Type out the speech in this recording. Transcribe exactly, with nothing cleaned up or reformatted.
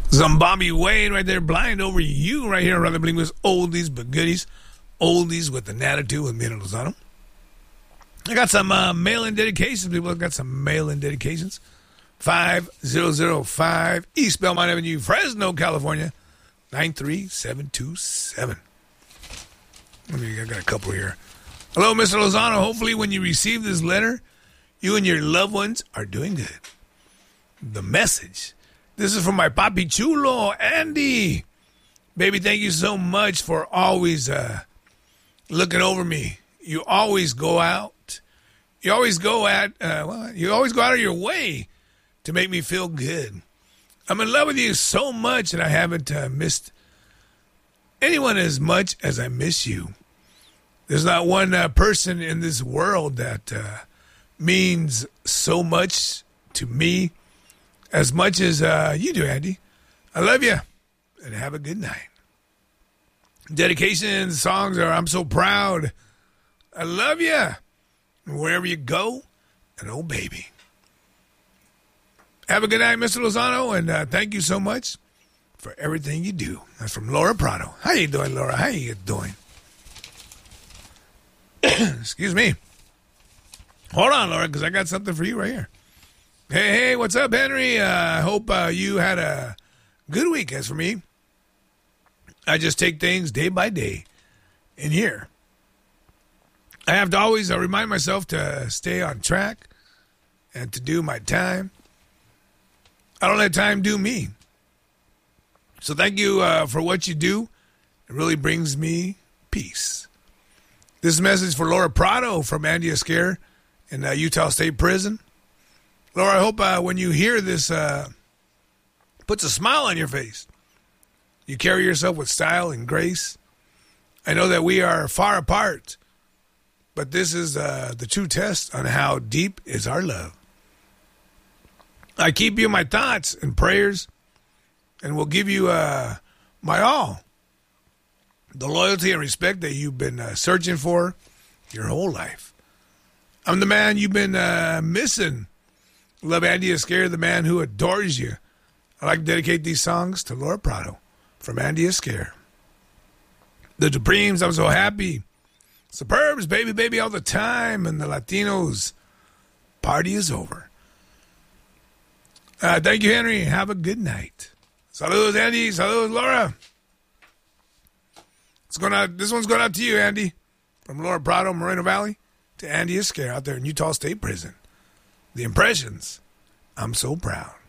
Some Bobby Wade right there, Blind Over You right here. Rather believe was oldies but goodies. Oldies with an attitude with Mira Lozano. I got some uh, mail-in dedications. People have got some mail-in dedications. five zero zero five East Belmont Avenue, Fresno, California. nine three seven two seven. Let me, I got a couple here. Hello, Mister Lozano. Hopefully when you receive this letter, you and your loved ones are doing good. The message. This is from my papi chulo, Andy. Baby, thank you so much for always uh, looking over me. You always go out. You always go at, uh, well, you always go out of your way to make me feel good. I'm in love with you so much that I haven't uh, missed anyone as much as I miss you. There's not one uh, person in this world that uh, means so much to me as much as uh, you do, Andy. I love you, and have a good night. Dedications, songs are I'm so proud. I love you. Wherever you go, and oh, baby. Have a good night, Mister Lozano, and uh, thank you so much for everything you do. That's from Laura Prado. How you doing, Laura? How you doing? Excuse me. Hold on, Laura, because I got something for you right here. Hey, hey, what's up, Henry? I uh, hope uh, you had a good week. As for me, I just take things day by day. And here, I have to always uh, remind myself to stay on track and to do my time. I don't let time do me. So thank you uh, for what you do. It really brings me peace. This message for Laura Prado from Andy Esquer in uh, Utah State Prison. Laura, I hope uh, when you hear this, uh, puts a smile on your face. You carry yourself with style and grace. I know that we are far apart, but this is uh, the true test on how deep is our love. I keep you in my thoughts and prayers, and will give you uh, my all. The loyalty and respect that you've been uh, searching for your whole life. I'm the man you've been uh, missing. Love Andy Esquer, the man who adores you. I'd like to dedicate these songs to Laura Prado from Andy Esquer. The Dupremes, I'm so happy. Superbs, baby, baby, all the time. And the Latinos, party is over. Uh, thank you, Henry. Have a good night. Saludos, Andy. Saludos, Laura. It's going out, this one's going out to you, Andy. From Laura Prado, Moreno Valley, to Andy Esquer out there in Utah State Prison. The Impressions. I'm so proud.